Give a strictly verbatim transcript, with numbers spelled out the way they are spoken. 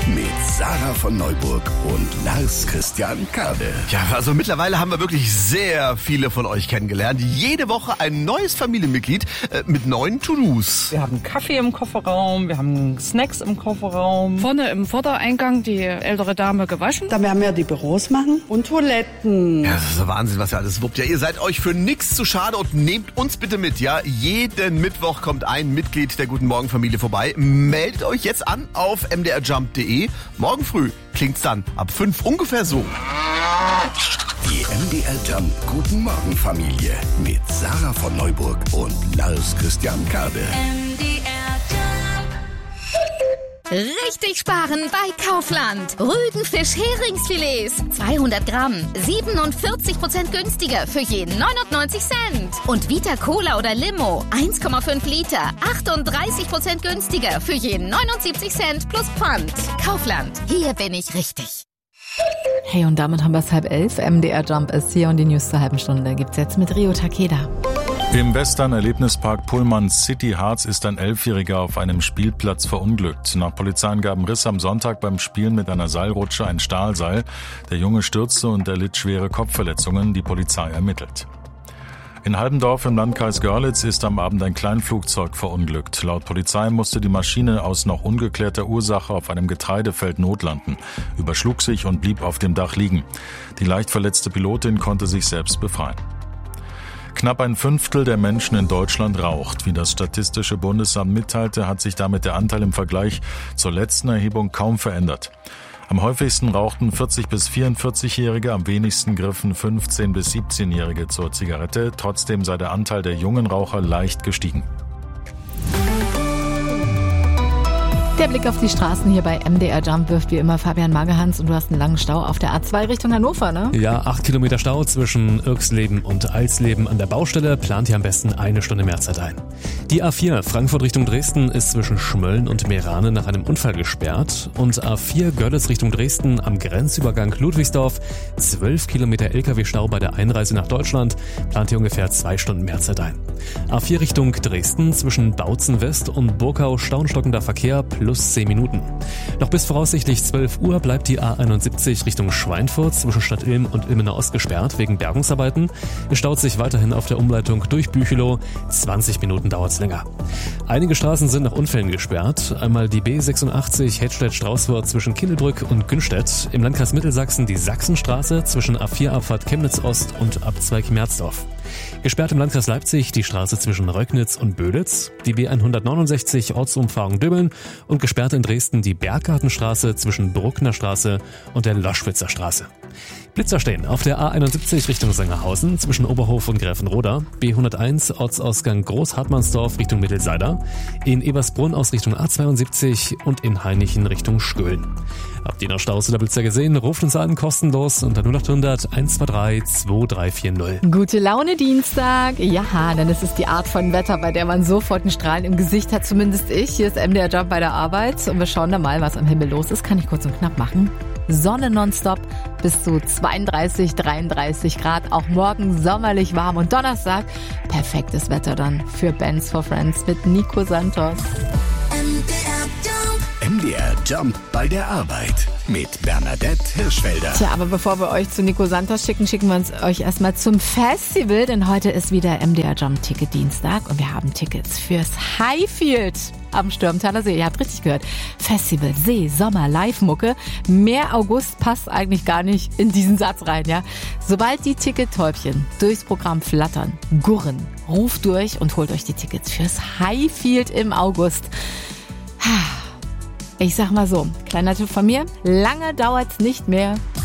mit Sarah von Neuburg und Lars Christian Kade. Ja, also mittlerweile haben wir wirklich sehr viele von euch kennengelernt. Jede Woche ein neues Familienmitglied äh, mit neuen To-Dos. Wir haben Kaffee im Kofferraum, wir haben Snacks im Kofferraum. Vorne im Vordereingang die ältere Dame gewaschen. Da werden wir die Büros machen und Toiletten. Ja, das ist der Wahnsinn, was ihr alles wuppt. Ja, ihr seid euch für nichts zu schade und nehmt uns bitte mit, ja. Jeden Mittwoch kommt ein Mitglied der Guten Morgen Familie vorbei. Meldet euch jetzt an auf m d r jump punkt d e. Morgen früh klingt's dann ab fünf ungefähr so. Die M D R Jump Guten Morgen Familie mit Sarah von Neuburg und Lars Christian Kade. M D R Jump. Richtig sparen bei Kaufland. Rügenfisch Heringsfilets. zweihundert Gramm. siebenundvierzig Prozent günstiger für jeden neunundneunzig Cent. Und Vita Cola oder Limo. eins Komma fünf Liter. achtunddreißig Prozent günstiger für jeden neunundsiebzig Cent plus Pfand. Kaufland. Hier bin ich richtig. Hey, und damit haben wir es halb elf. M D R Jump ist hier und die News zur halben Stunde gibt's jetzt mit Rio Takeda. Im Western-Erlebnispark Pullman City Harz ist ein Elfjähriger auf einem Spielplatz verunglückt. Nach Polizeiangaben riss am Sonntag beim Spielen mit einer Seilrutsche ein Stahlseil. Der Junge stürzte und erlitt schwere Kopfverletzungen. Die Polizei ermittelt. In Halbendorf im Landkreis Görlitz ist am Abend ein Kleinflugzeug verunglückt. Laut Polizei musste die Maschine aus noch ungeklärter Ursache auf einem Getreidefeld notlanden, überschlug sich und blieb auf dem Dach liegen. Die leicht verletzte Pilotin konnte sich selbst befreien. Knapp ein Fünftel der Menschen in Deutschland raucht. Wie das Statistische Bundesamt mitteilte, hat sich damit der Anteil im Vergleich zur letzten Erhebung kaum verändert. Am häufigsten rauchten vierzig- bis vierundvierzigjährige, am wenigsten griffen fünfzehn- bis siebzehnjährige zur Zigarette. Trotzdem sei der Anteil der jungen Raucher leicht gestiegen. Der Blick auf die Straßen hier bei M D R Jump wirft wie immer Fabian Magehans und du hast einen langen Stau auf der A zwei Richtung Hannover, ne? Ja, acht Kilometer Stau zwischen Irksleben und Eisleben an der Baustelle. Plant hier am besten eine Stunde mehr Zeit ein. Die A vier Frankfurt Richtung Dresden ist zwischen Schmölln und Meerane nach einem Unfall gesperrt. Und A vier Görlitz Richtung Dresden am Grenzübergang Ludwigsdorf. zwölf Kilometer L K W-Stau bei der Einreise nach Deutschland. Plant hier ungefähr zwei Stunden mehr Zeit ein. A vier Richtung Dresden zwischen Bautzen West und Burkau stauenstockender Verkehr plus zehn Minuten. Noch bis voraussichtlich zwölf Uhr bleibt die A einundsiebzig Richtung Schweinfurt zwischen Stadt Ilm und Ilmenau Ost gesperrt wegen Bergungsarbeiten. Es staut sich weiterhin auf der Umleitung durch Büchelow. zwanzig Minuten dauert's länger. Einige Straßen sind nach Unfällen gesperrt. Einmal die B sechsundachtzig Hedstedt-Straußwort zwischen Kindelbrück und Günstedt. Im Landkreis Mittelsachsen die Sachsenstraße zwischen A vier Abfahrt Chemnitz Ost und Abzweig Merzdorf. Gesperrt im Landkreis Leipzig die Straße zwischen Röcknitz und Böditz, die B hundertneunundsechzig Ortsumfahrung Döbeln und gesperrt in Dresden die Berggartenstraße zwischen Bruckner Straße und der Loschwitzer Straße. Blitzer stehen auf der A einundsiebzig Richtung Sangerhausen zwischen Oberhof und Gräfenroda, B hunderteins Ortsausgang Großhartmannsdorf Richtung Mittelseider, in Ebersbrunn aus Richtung A zweiundsiebzig und in Hainichen Richtung Skölln. Habt ihr noch Staus oder Blitzer gesehen? Ruft uns an, kostenlos unter null acht hundert eins zwei drei zwei drei vier null. Gute Laune Dienstag. Ja, denn es ist die Art von Wetter, bei der man sofort einen Strahlen im Gesicht hat, zumindest ich. Hier ist M D R Jump bei der Arbeit und wir schauen da mal, was am Himmel los ist. Kann ich kurz und knapp machen. Sonne nonstop bis zu zweiunddreißig, dreiunddreißig Grad. Auch morgen sommerlich warm und Donnerstag perfektes Wetter dann für Bands for Friends mit Nico Santos. M D R Jump bei der Arbeit mit Bernadette Hirschfelder. Tja, aber bevor wir euch zu Nico Santos schicken, schicken wir uns euch erstmal zum Festival, denn heute ist wieder M D R Jump Ticket Dienstag und wir haben Tickets fürs Highfield am Stürmtaler See. Ihr habt richtig gehört. Festival, See, Sommer, Live-Mucke. Mehr August passt eigentlich gar nicht in diesen Satz rein, ja. Sobald die Tickettäubchen durchs Programm flattern, gurren, ruft durch und holt euch die Tickets fürs Highfield im August. Ich sag mal so, kleiner Tipp von mir, lange dauert's nicht mehr,